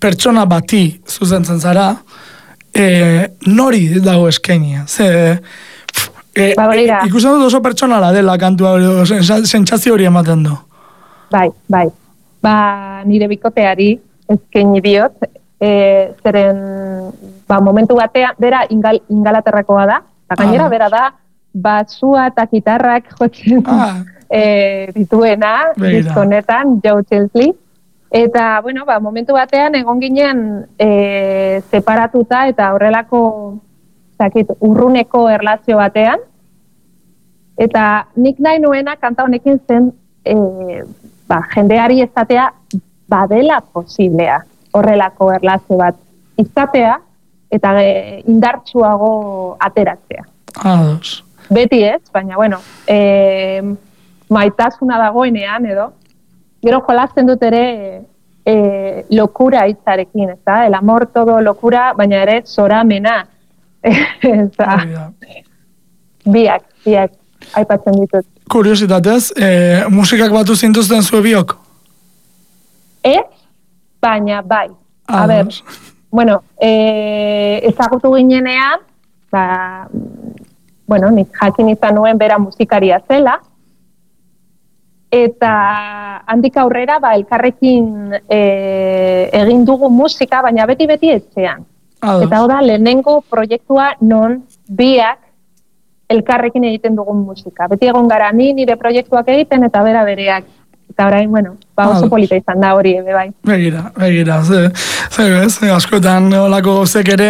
pertsona bati zuzentzen zara, nori dago eskainia? Ikusten dut oso pertsonala dela kantua hori, sentsazio hori ematen du. Bai. Nire bikoteari eskaini diot, zeren momentu batean, bera Ingalaterrakoa da, eta gainera bera da, batzua eta gitarrak jotzen dituena, diskonetan, Joe Chesley. Eta, momentu batean egon ginen separatuta eta horrelako urruneko erlazio batean. Eta nik nahi nuena kanta honekin zen jendeari esatea badela posiblea horrelako erlazio bat izatea eta indartsuago ateratzea. Beti ez, baina, maitasuna dagoenean edo, gero jolasten dut ere lokura hitzarekin, ezta? El amor todo lokura, baina ere zoramena. Biak, aipatzen ditut. Kuriositatez, musikak batu zintuzten zue biok? Ez, baina bai. A ber, ezagutu ginenean, nik jakin izan nuen bera musikaria zela, eta handik aurrera elkarrekin egin dugu musika, baina beti etxean. Eta hau da, lehenengo proiektua non biak elkarrekin egiten dugun musika. Beti egon gara nire proiektuak egiten eta bera bereak. Eta orain, oso polita izan da hori, bai. Begira, askotan olako gauzek ere,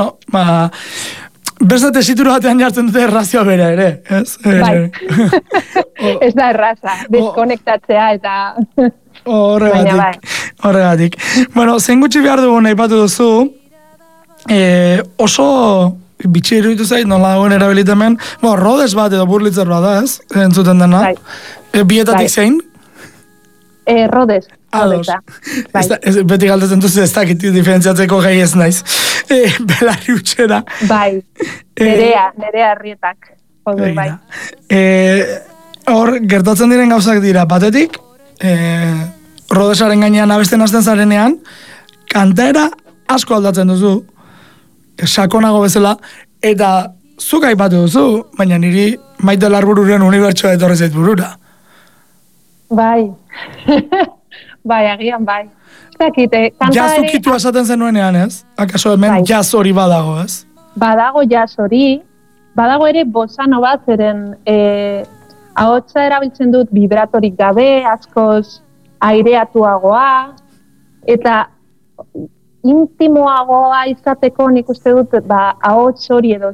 beste tesitura batean jartzen dute errazioa bera ere, ez? Bai, ez da erraza, deskonektatzea eta... Horregatik. Zein gutxi behar dugun aipatu duzu, oso bitxi iruditu zait, nola dagoen erabilitamen, Rodes bat edo Burlitzer bat da, ez? Entzuten dena. Bietatik zein? Rodes. Beti galdetzen duzu ez dakit diferentziatzeko gai ez naiz. Belarri utxera. Bai, nerea arrietak. Hor, gertatzen diren gauzak dira, batetik, Rodesaren gainean abesten hasten zarenean, kantaera asko aldatzen duzu, sakonago bezala, eta zuk aipatu duzu, baina niri Maite Larbururen unibertsoa etorri zait burura. Bai, agian bai. Jazukitu esaten zenuenean, ez? Akaso hemen jaz hori badago, ez? Badago jaz hori, badago ere bosano bat, zeren ahotsa erabiltzen dut vibratorik gabe, askoz aireatuagoa, eta intimoagoa izateko nik uste dut ahots hori edo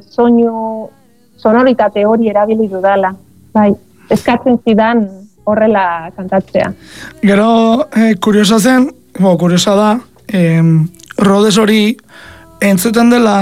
sonoritate hori erabili dudala. Bai, eskatzen zidan horrela kantatzea. Gero, kuriosa da, Rodes hori entzuten dela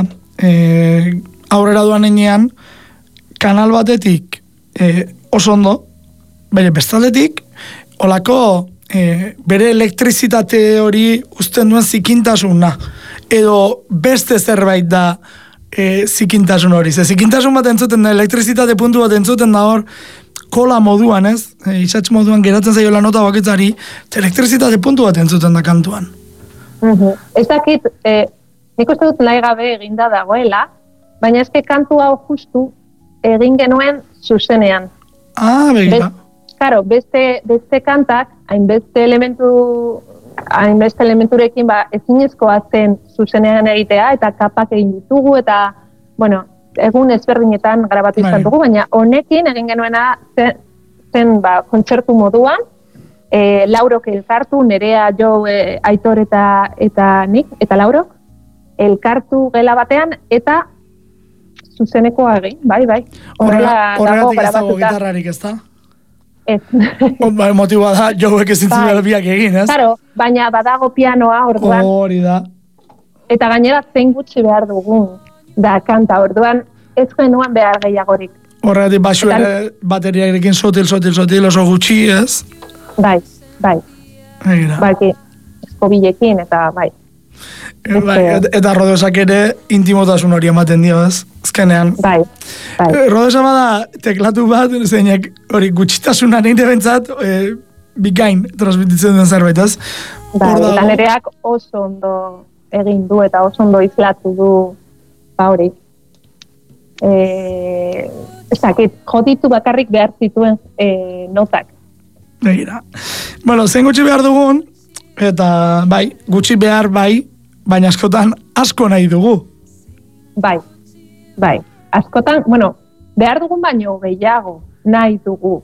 aurrera duan enean, kanal batetik oso ondo, bere bestaldetik, olako bere elektrizitate hori uzten duen zikintasuna, edo beste zerbait da zikintasun hori. Zikintasun bat entzuten da, elektrizitate puntu bat entzuten da hor, kola moduan, ez? Isatz moduan geratzen zaiola nota bakitzari, elektrizitate puntu bat entzuten da kantuan. Ez dakit, nik uste dut nahi gabe eginda dagoela, baina ezke kantu hau justu egin genuen zuzenean. Begira. Karo, beste kantak, hainbeste elementurekin ezinezkoa zen zuzenean egitea, eta kapak egin ditugu, eta, egun ezberdinetan grabatu izan dugu, baina honekin egin genuena zen kontzertu moduan, Laurok elkartu, Nerea, Jo, Aitor eta nik, eta Laurok, elkartu gela batean, eta zuzenekoa egin, bai. Horregatik ez dago gitarrarik, ez da? Ez. Motiboa da, Joek ezintzun biak egin, ez? Claro, baina badago pianoa, orduan. Hori da. Eta gainera zein gutxi behar dugun da kanta, orduan ez genuen behar gehiagorik. Horregatik basu ere bateriarekin sotil, oso gutxi, ez? Bai. Eskobilekin, eta bai. Eta Rodesak ere intimotasun hori ematen dio, ez? Ezkenean. Bai. Rodesa bada teklatu bat, zeinak hori gutxitasunan egin bentsat, bikain transmititzen duen zerbait, ez? Eta nereak oso ondo egin du eta oso ondo izlatu du hori. Ezakit, joditu bakarrik behar zituen notak. Begira. Bueno, zen gutxi behar dugun, eta bai, gutxi behar bai, baina askotan asko nahi dugu. Bai. Askotan, bueno, behar dugun baino gehiago nahi dugu.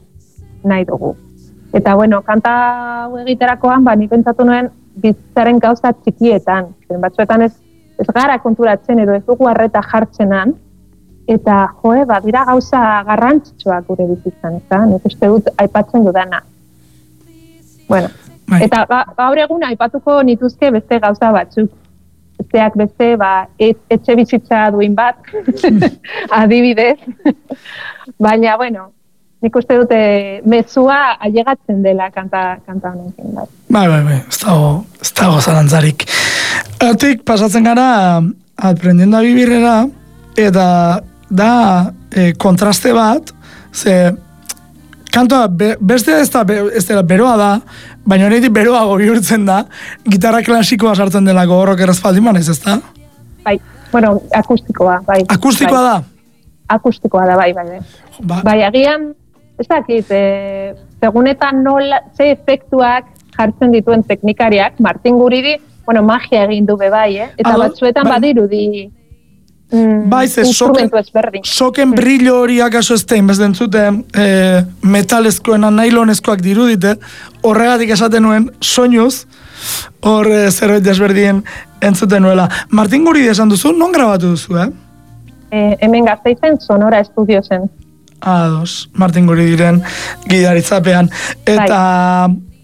Eta, bueno, kanta egiterakoan, ni pentsatu nuen bizitzaren gauza txikietan. Batzuetan ez gara konturatzen edo ez dugu arreta jartzenan, eta dira gauza garrantzitsuak gure bizitzan, eta nik uste dut aipatzen dudana. Bueno, eta gaur egun aipatuko nituzke beste gauza batzuk. Besteak beste, etxe bizitza duin bat, adibidez. Baina, bueno, nik uste dute mezua ailegatzen dela kanta honekin. Bai, ez dago zalantzarik. Hortik pasatzen gara aprendiendo a vivirera, eta da kontraste bat, ze kantoa beste ez dela beroa da, baina horretik beroago bihurtzen da, gitarra klasikoa sartzen delako horrok errazpaldin manez, ez da? Bai, bueno, akustikoa, bai. Akustikoa da? Akustikoa da, bai. Bai, agian, ez dakit, segunetan nola, ze efektuak jartzen dituen teknikariak, Martin Guridi, bueno, magia egin du bai, eta batzuetan badirudi instrumentu ezberdin. Soken brillo hori akaso ez tein, bezden zuten metalezkoena, nailonezkoak dirudite, horregatik esaten nuen soinuz, hor zerbait desberdien entzuten nuela. Martin Guridi esan duzu, non grabatu duzu, Hemen Gasteizen Sonora Estudiosen. Martin Guridiren gidaritzapean. Eta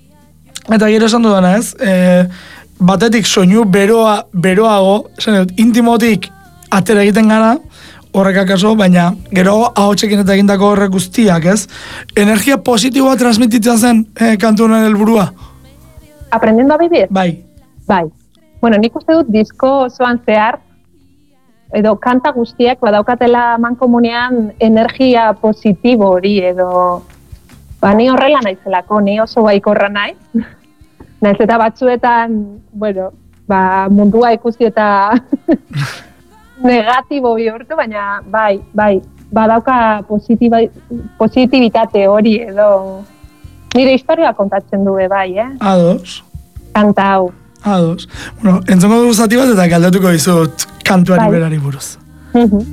gero esan dudana ez, batetik soinu beroago, intimotik atera egiten gara, horrek akaso, baina gero ahotsekin eta egindako horrek guztiak, ez? Energia positiboa transmititzen zen kantu honen helburua? Aprendiendo a vivir? Bai. Bueno, nik uste dut disko osoan zehar, edo kanta guztiak badaukatela mankomunean energia positibo hori, edo ni horrela naizelako, ni oso baikorra naiz. Naiz eta batzuetan, bueno, mundua ikusi eta negatibo bihurtu, baina bai, badauka positibitate hori edo nire historia kontatzen du bai, Ados. Kanta hau. Ados. Bueno, entzongo dugu zati bat eta galdatuko dizut kantuari berari buruz.